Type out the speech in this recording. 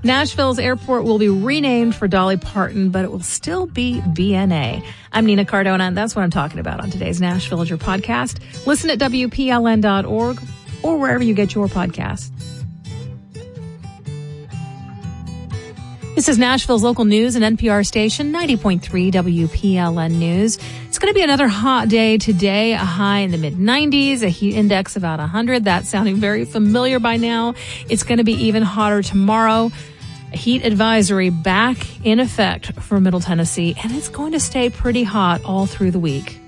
Nashville's airport will be renamed for Dolly Parton, but it will still be BNA. I'm Nina Cardona. That's what I'm talking about on today's Nashville Villager podcast. Listen at WPLN.org or wherever you get your podcasts. This is Nashville's local news and NPR station, 90.3 WPLN News. It's going to be another hot day today, a high in the mid-90s, a heat index about 100. That's sounding very familiar by now. It's going to be even hotter tomorrow. A heat advisory back in effect for Middle Tennessee, and it's going to stay pretty hot all through the week.